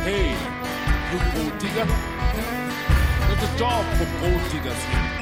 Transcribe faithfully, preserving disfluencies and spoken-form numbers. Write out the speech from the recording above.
Hey, you gold digger. There's a job for gold diggers here.